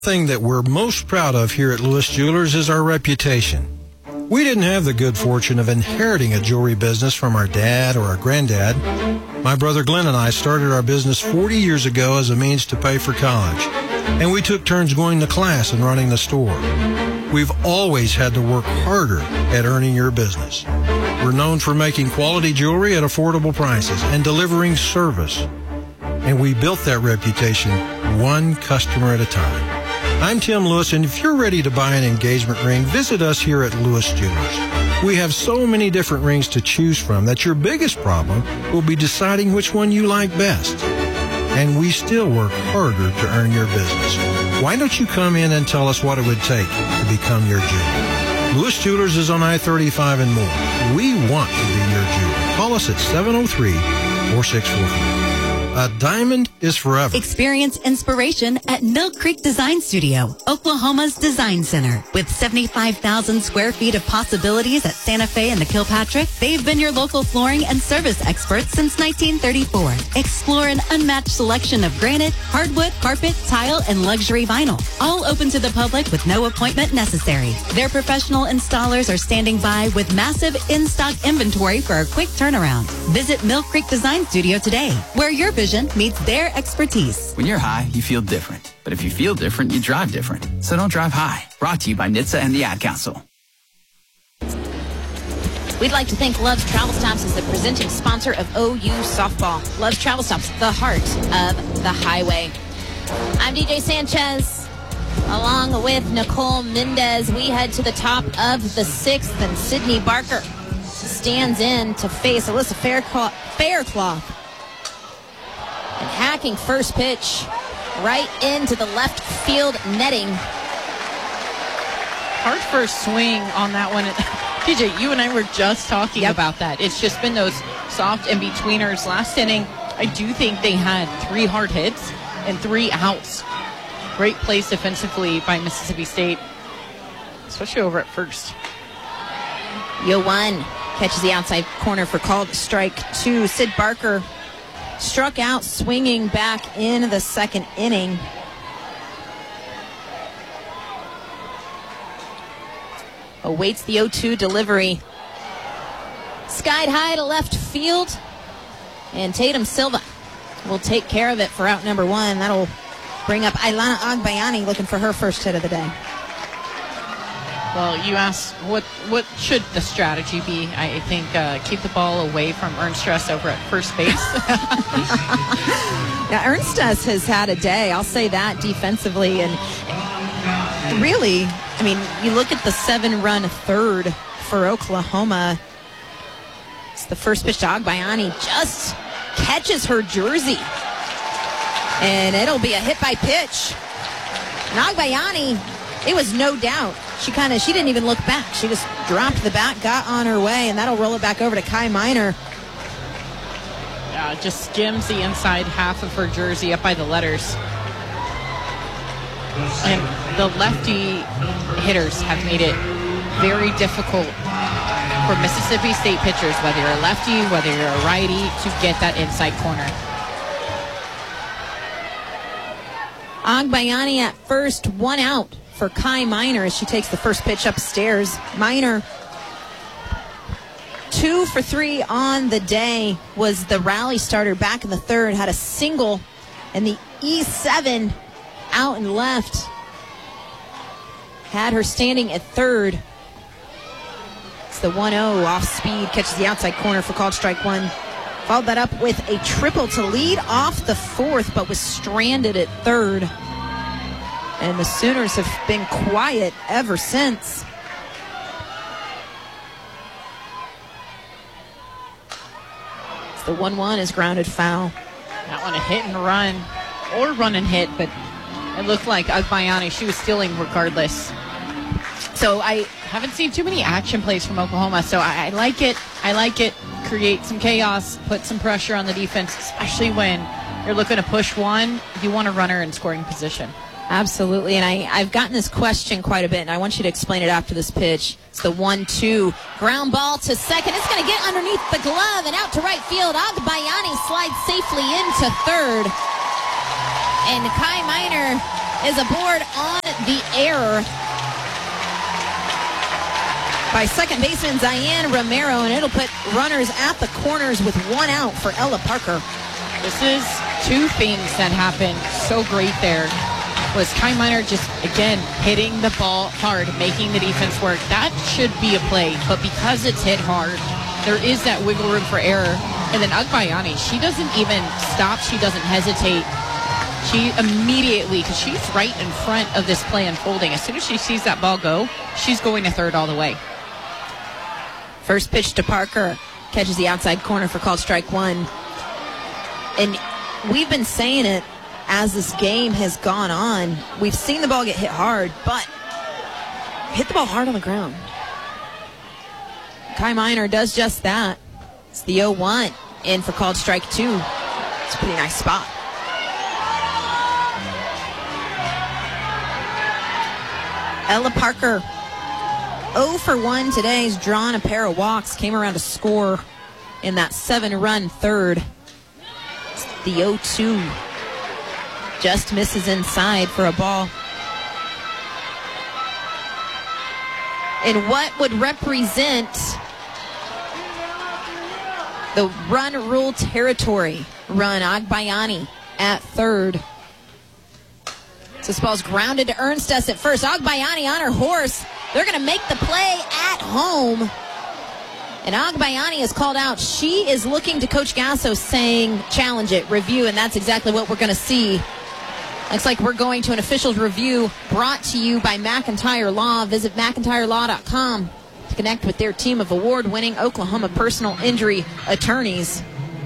thing that we're most proud of here at Lewis Jewelers is our reputation. We didn't have the good fortune of inheriting a jewelry business from our dad or our granddad. My brother Glenn and I started our business 40 years ago as a means to pay for college, and we took turns going to class and running the store. We've always had to work harder at earning your business. We're known for making quality jewelry at affordable prices and delivering service. And we built that reputation one customer at a time. I'm Tim Lewis, and if you're ready to buy an engagement ring, visit us here at Lewis Jewelers. We have so many different rings to choose from that your biggest problem will be deciding which one you like best. And we still work harder to earn your business. Why don't you come in and tell us what it would take to become your jeweler? Lewis Jewelers is on I-35 and more. We want to be your jeweler. Call us at 703-4644. A diamond is forever. Experience inspiration at Mill Creek Design Studio, Oklahoma's design center. With 75,000 square feet of possibilities at Santa Fe and the Kilpatrick, they've been your local flooring and service experts since 1934. Explore an unmatched selection of granite, hardwood, carpet, tile, and luxury vinyl. All open to the public with no appointment necessary. Their professional installers are standing by with massive in-stock inventory for a quick turnaround. Visit Mill Creek Design Studio today, where your vision meets their expertise. When you're high, you feel different. But if you feel different, you drive different. So don't drive high. Brought to you by NHTSA and the Ad Council. We'd like to thank Love's Travel Stops as the presenting sponsor of OU Softball. Love's Travel Stops, the heart of the highway. I'm DJ Sanchez. Along with Nicole Mendez, we head to the top of the 6th, and Sydney Barker stands in to face Alyssa Faircloth. And hacking first pitch right into the left field netting. Hard first swing on that one. TJ, you and I were just talking about that. It's just been those soft in-betweeners. Last inning, I do think they had 3 hard hits and 3 outs. Great plays defensively by Mississippi State, especially over at first. Yoan catches the outside corner for called strike 2. Sid Barker struck out swinging back in the 2nd inning. Awaits the 0-2 delivery. Skied high to left field. And Tatum Silva will take care of it for out number 1. That'll bring up Ailana Agbayani looking for her first hit of the day. Well, you asked what should the strategy be? I think keep the ball away from Ernstess over at first base. Now, Ernstess has had a day, I'll say that, defensively. And really, I mean, you look at the 7-run third for Oklahoma. It's the first pitch to Agbayani, just catches her jersey. And it'll be a hit by pitch. And Agbayani, it was no doubt. She didn't even look back. She just dropped the bat, got on her way, and that'll roll it back over to Kai Minor. Yeah, just skims the inside half of her jersey up by the letters. And the lefty hitters have made it very difficult for Mississippi State pitchers, whether you're a lefty, whether you're a righty, to get that inside corner. Agbayani at first, 1 out for Kai Minor as she takes the first pitch upstairs. Minor, 2 for 3 on the day, was the rally starter back in the 3rd, had a single, and the E7 out and left had her standing at 3rd. It's the 1-0 off speed, catches the outside corner for called strike 1. Followed that up with a triple to lead off the 4th, but was stranded at 3rd. And the Sooners have been quiet ever since. It's the 1-1 is grounded foul. That one a hit and run, or run and hit, but it looked like Agbayani, she was stealing regardless. So I haven't seen too many action plays from Oklahoma, so I like it. I like it. Create some chaos, put some pressure on the defense, especially when you're looking to push one. You want a runner in scoring position. Absolutely, and I've gotten this question quite a bit, and I want you to explain it after this pitch. It's the 1-2 ground ball to second. It's going to get underneath the glove and out to right field. Agbayani slides safely into 3rd. And Kai Minor is aboard on the air by second baseman Diane Romero, and it'll put runners at the corners with one out for Ella Parker. This is two things that happened so great there. Was Kai Minor just, again, hitting the ball hard, making the defense work. That should be a play, but because it's hit hard, there is that wiggle room for error. And then Agbayani, she doesn't even stop. She doesn't hesitate. She immediately, because she's right in front of this play unfolding, as soon as she sees that ball go, she's going to third all the way. First pitch to Parker, catches the outside corner for called strike one. And we've been saying it as this game has gone on. We've seen the ball get hit hard, but hit the ball hard on the ground. Kai Minor does just that. It's the 0-1 in for called strike two. It's a pretty nice spot. Ella Parker, 0 for 1 today. He's drawn a pair of walks, came around to score in that 7-run third. It's the 0-2. Just misses inside for a ball. In what would represent the run rule territory run, Agbayani at third. So this ball's grounded to Ernstess at first. Agbayani on her horse. They're going to make the play at home. And Agbayani is called out. She is looking to Coach Gasso saying, challenge it, review, and that's exactly what we're going to see. Looks like we're going to an officials review brought to you by McIntyre Law. Visit McIntyreLaw.com to connect with their team of award-winning Oklahoma personal injury attorneys.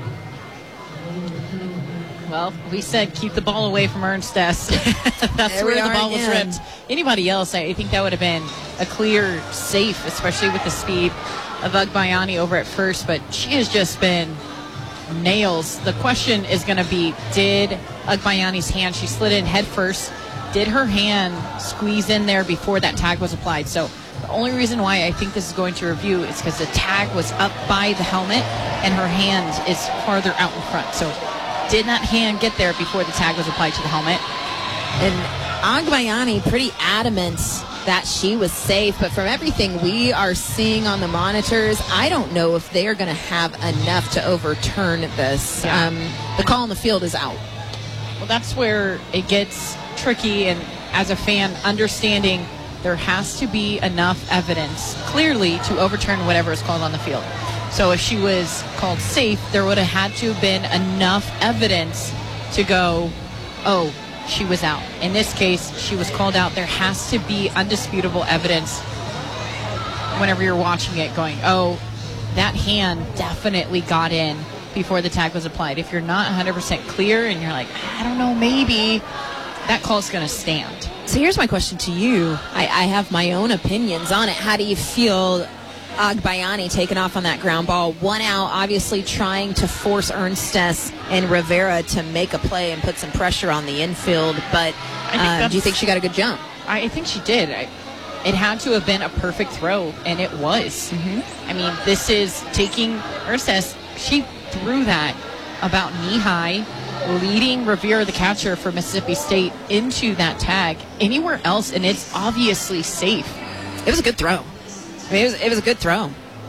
Well, we said keep the ball away from Ernstess. That's there where the ball was ripped. Anybody else, I think that would have been a clear safe, especially with the speed of Agbayani over at first. But she has just been nails. The question is going to be, did Agbayani's hand, she slid in head first, did her hand squeeze in there before that tag was applied? So the only reason why I think this is going to review is because the tag was up by the helmet and her hand is farther out in front. So did that hand get there before the tag was applied to the helmet? And Agbayani pretty adamant that she was safe, but from everything we are seeing on the monitors, I don't know if they are going to have enough to overturn this. Yeah. The call on the field is out. Well, that's where it gets tricky, and as a fan, understanding there has to be enough evidence, clearly, to overturn whatever is called on the field. So if she was called safe, there would have had to have been enough evidence to go, oh, she was out. In this case, she was called out. There has to be undisputable evidence whenever you're watching it going, oh, that hand definitely got in before the tag was applied. If you're not 100% clear and you're like, I don't know, maybe, that call's going to stand. So here's my question to you. I have my own opinions on it. How do you feel Agbayani taking off on that ground ball? One out, obviously trying to force Ernstess and Rivera to make a play and put some pressure on the infield. But do you think she got a good jump? I think she did. It had to have been a perfect throw, and it was. I mean, this is taking Ernstess. She threw that about knee-high, leading Rivera, the catcher for Mississippi State, into that tag. Anywhere else, and it's obviously safe. It was a good throw. I mean, it was a good throw.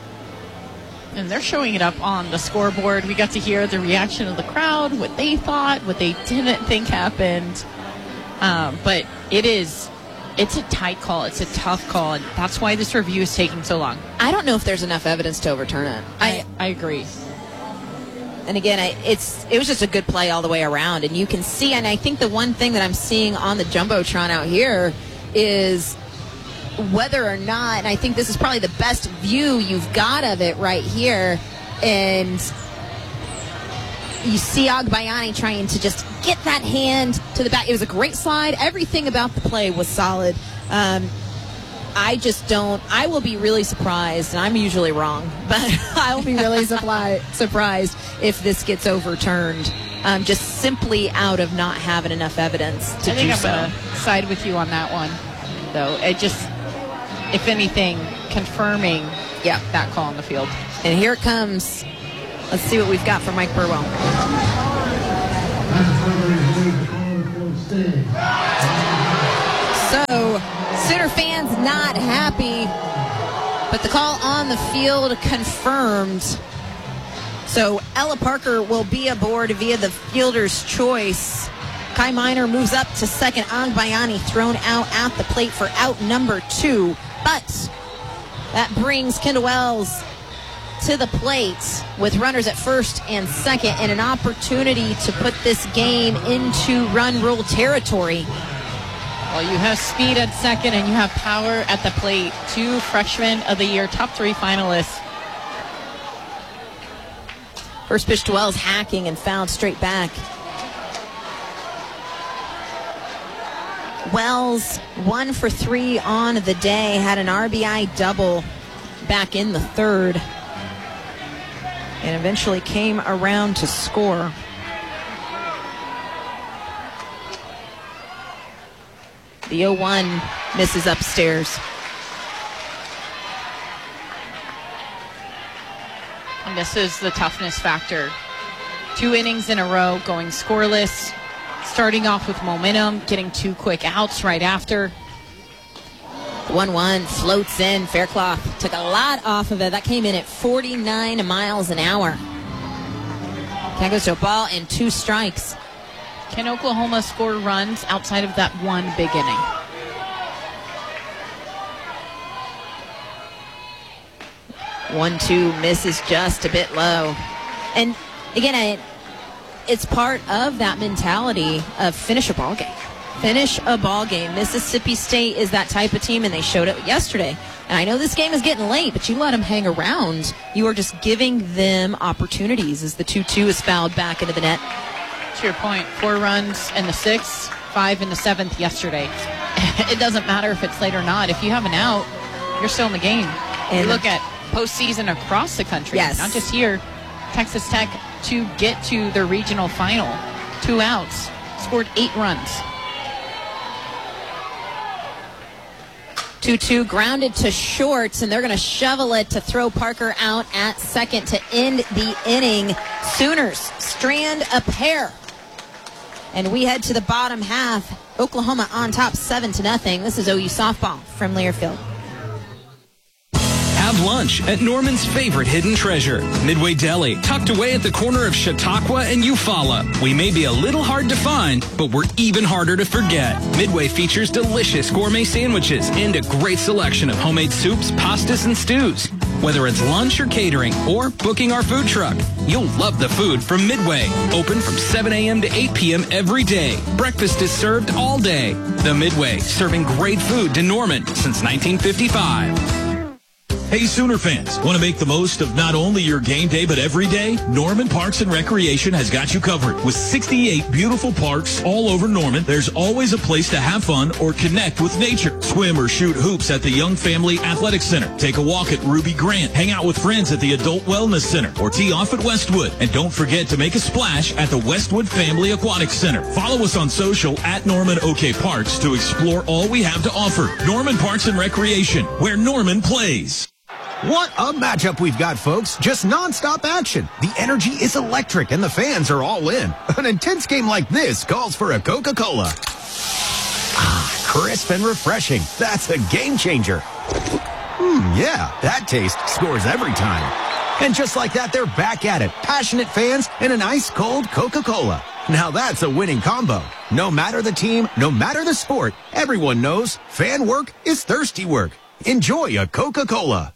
And they're showing it up on the scoreboard. We got to hear the reaction of the crowd, what they thought, what they didn't think happened. But it's a tight call. It's a tough call. And that's why this review is taking so long. I don't know if there's enough evidence to overturn it. I agree. And again, it was just a good play all the way around. And you can see, and I think the one thing that I'm seeing on the Jumbotron out here is whether or not, and I think this is probably the best view you've got of it right here, and you see Agbayani trying to just get that hand to the back. It was a great slide. Everything about the play was solid. I will be really surprised, and I'm usually wrong, but I will be really surprised if this gets overturned, just simply out of not having enough evidence to do so. I think I'm going to side with you on that one, though. It just, if anything, confirming that call on the field. And here it comes. Let's see what we've got for Mike Burwell. So, Sooner fans not happy, but the call on the field confirmed. So, Ella Parker will be aboard via the fielder's choice. Kai Miner moves up to second. Angbayani thrown out at the plate for out number 2. But that brings Kendall Wells to the plate with runners at first and second and an opportunity to put this game into run rule territory. Well, you have speed at second and you have power at the plate. 2 Freshmen of the Year, top 3 finalists. First pitch to Wells, hacking and fouled straight back. Wells 1 for 3 on the day, had an RBI double back in the third, and eventually came around to score. The 0-1 misses upstairs. And this is the toughness factor. 2 innings in a row going scoreless, starting off with momentum, getting 2 quick outs right after. 1-1 floats in. Faircloth took a lot off of it. That came in at 49 miles an hour. That goes to a ball and 2 strikes. Can Oklahoma score runs outside of that 1 big inning? One, 2 misses just a bit low. And again, it's part of that mentality of finish a ball game. Finish a ball game. Mississippi State is that type of team, and they showed it yesterday. And I know this game is getting late, but you let them hang around. You are just giving them opportunities as the 2-2 is fouled back into the net. To your point, 4 runs in the 6th, 5 in the 7th yesterday. It doesn't matter if it's late or not. If you have an out, you're still in the game. And you look at postseason across the country, yes, not just here. Texas Tech to get to their regional final, 2 outs, scored 8 runs. 2-2 grounded to short, and they're going to shovel it to throw Parker out at second to end the inning. Sooners strand a pair. And we head to the bottom half. Oklahoma on top 7-0. This is OU softball from Learfield. Have lunch at Norman's favorite hidden treasure, Midway Deli, tucked away at the corner of Chautauqua and Eufaula. We may be a little hard to find, but we're even harder to forget. Midway features delicious gourmet sandwiches and a great selection of homemade soups, pastas, and stews. Whether it's lunch or catering or booking our food truck, you'll love the food from Midway. Open from 7 a.m. to 8 p.m. every day. Breakfast is served all day. The Midway, serving great food to Norman since 1955. Hey, Sooner fans, want to make the most of not only your game day, but every day? Norman Parks and Recreation has got you covered. With 68 beautiful parks all over Norman, there's always a place to have fun or connect with nature. Swim or shoot hoops at the Young Family Athletic Center. Take a walk at Ruby Grant. Hang out with friends at the Adult Wellness Center or tee off at Westwood. And don't forget to make a splash at the Westwood Family Aquatic Center. Follow us on social at Norman OK Parks to explore all we have to offer. Norman Parks and Recreation, where Norman plays. What a matchup we've got, folks. Just nonstop action. The energy is electric and the fans are all in. An intense game like this calls for a Coca-Cola. Ah, crisp and refreshing. That's a game changer. Yeah, that taste scores every time. And just like that, they're back at it. Passionate fans and an ice-cold Coca-Cola. Now that's a winning combo. No matter the team, no matter the sport, everyone knows fan work is thirsty work. Enjoy a Coca-Cola.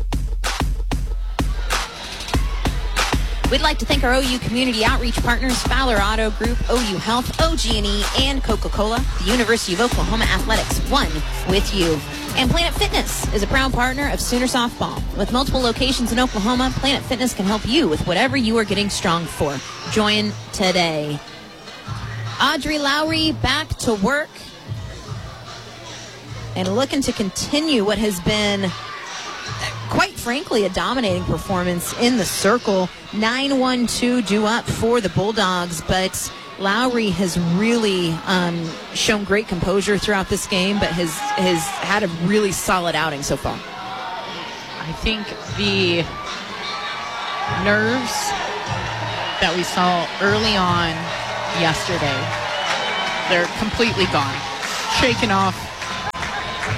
We'd like to thank our OU community outreach partners, Fowler Auto Group, OU Health, OG&E, and Coca-Cola. The University of Oklahoma Athletics, one with you. And Planet Fitness is a proud partner of Sooner Softball. With multiple locations in Oklahoma, Planet Fitness can help you with whatever you are getting strong for. Join today. Audrey Lowry back to work and looking to continue what has been, quite frankly, a dominating performance in the circle. 9-1-2 due up for the Bulldogs, but Lowry has really shown great composure throughout this game, but has had a really solid outing so far. I think the nerves that we saw early on yesterday, they're completely gone. Shaken off.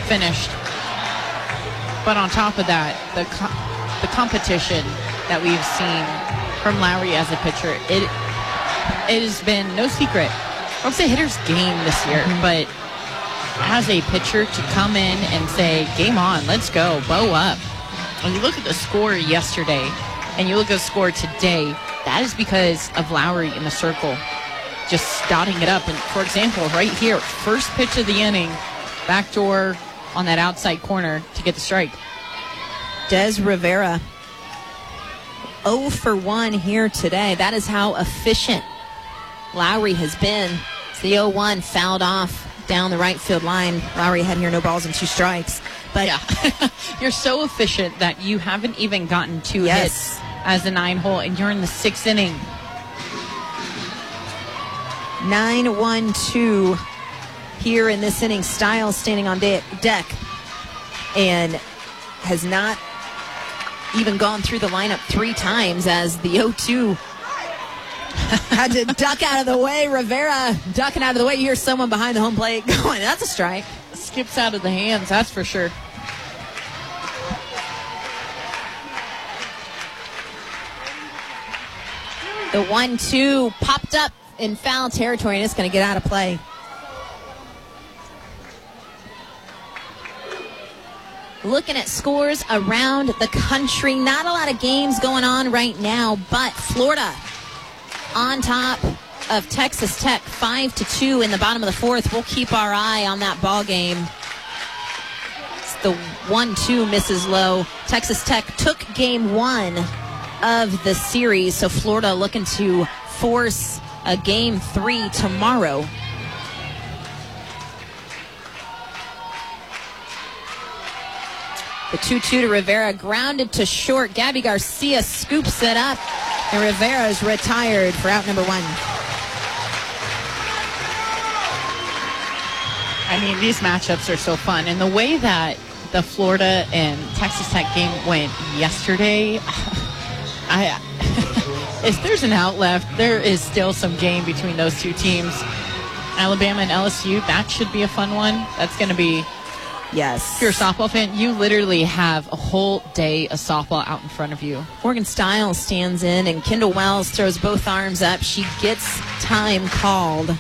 finished. But on top of that, the competition that we've seen from Lowry as a pitcher, it has been no secret. I don't say hitter's game this year, but as a pitcher to come in and say, game on, let's go, bow up. When you look at the score yesterday and you look at the score today, that is because of Lowry in the circle, just dotting it up. And for example, right here, first pitch of the inning, backdoor on that outside corner to get the strike. Des Rivera, 0 for 1 here today. That is how efficient Lowry has been. It's the 0-1 fouled off down the right field line. Lowry had here no balls and 2 strikes. But yeah, you're so efficient that you haven't even gotten 2 hits as a 9-hole, and you're in the 6th inning. 9-1-2 here in this inning. Styles standing on deck and has not even gone through the lineup 3 times as the 0-2 had to duck out of the way. Rivera ducking out of the way. You hear someone behind the home plate going, that's a strike. Skips out of the hands, that's for sure. The 1-2 popped up in foul territory, and it's going to get out of play. Looking at scores around the country, not a lot of games going on right now, but Florida on top of Texas Tech, 5-2 in the bottom of the 4th. We'll keep our eye on that ball game. It's the 1-2 misses low. Texas Tech took game 1 of the series, so Florida looking to force a game 3 tomorrow. The 2-2 to Rivera, grounded to short. Gabby Garcia scoops it up, and Rivera is retired for out number 1. I mean, these matchups are so fun, and the way that the Florida and Texas Tech game went yesterday, if there's an out left, there is still some game between those 2 teams. Alabama and LSU, that should be a fun one. That's going to be, yes. If you're a softball fan, you literally have a whole day of softball out in front of you. Morgan Styles stands in, and Kendall Wells throws both arms up. She gets time called.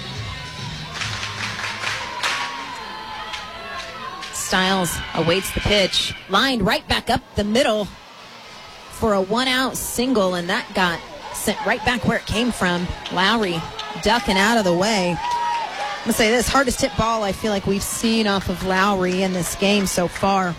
Styles awaits the pitch, lined right back up the middle for a 1-out single, and that got sent right back where it came from. Lowry ducking out of the way. I'm going to say this, hardest hit ball I feel like we've seen off of Lowry in this game so far.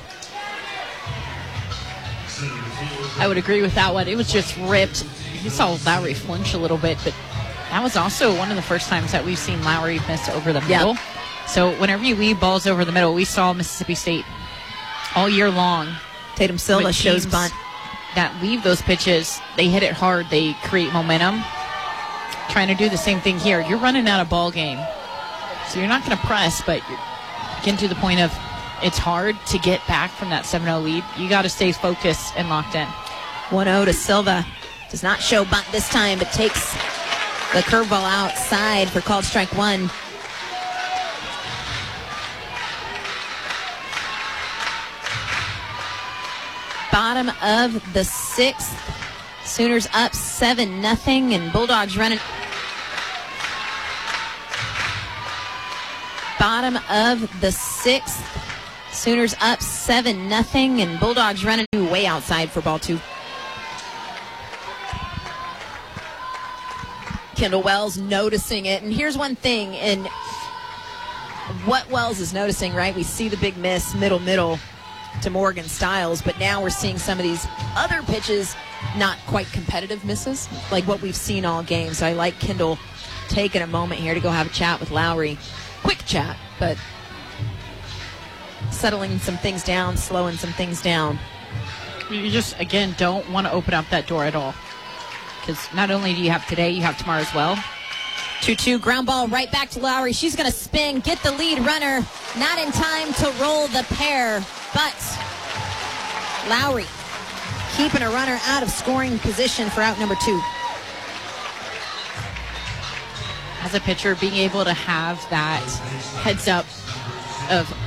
I would agree with that one. It was just ripped. You saw Lowry flinch a little bit, but that was also one of the first times that we've seen Lowry miss over the middle. Yep. So whenever you leave balls over the middle, we saw Mississippi State all year long. Tatum Silva shows bunt. That leave those pitches, they hit it hard, they create momentum. Trying to do the same thing here. You're running out of ball game, so you're not going to press, but you're getting to the point of it's hard to get back from that 7-0 lead. You got to stay focused and locked in. 1-0 to Silva. Does not show bunt this time, but takes the curveball outside for called strike 1. Bottom of the 6th. Sooners up 7-0, and Bulldogs running. Bottom of the 6th. Sooners up 7-0, and Bulldogs running way outside for ball 2. Kendall Wells noticing it, and here's one thing, and what Wells is noticing, right? We see the big miss, middle to Morgan Styles, but now we're seeing some of these other pitches, not quite competitive misses, like what we've seen all game. So I like Kendall taking a moment here to go have a chat with Lowry. Quick chat, but settling some things down, slowing some things down. You just, again, don't want to open up that door at all. Because not only do you have today, you have tomorrow as well. 2-2, ground ball right back to Lowry. She's going to spin, get the lead runner. Not in time to roll the pair, but Lowry keeping a runner out of scoring position for out number 2. As a pitcher, being able to have that heads up of